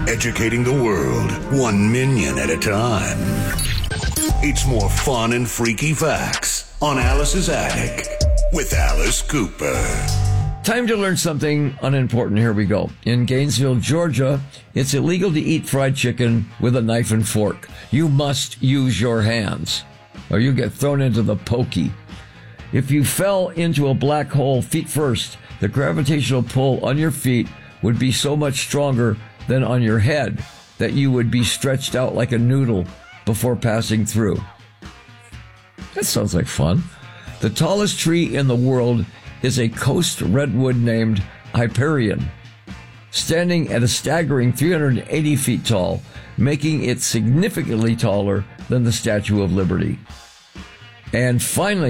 Educating the world, 1 minion at a time. It's more fun and freaky facts on Alice's Attic with Alice Cooper. Time to learn something unimportant. Here we go. In Gainesville, Georgia, it's illegal to eat fried chicken with a knife and fork. You must use your hands, or you get thrown into the pokey. If you fell into a black hole feet first, the gravitational pull on your feet would be so much stronger than on your head that you would be stretched out like a noodle before passing through. That sounds like fun. The tallest tree in the world is a coast redwood named Hyperion, standing at a staggering 380 feet tall, making it significantly taller than the Statue of Liberty. And finally,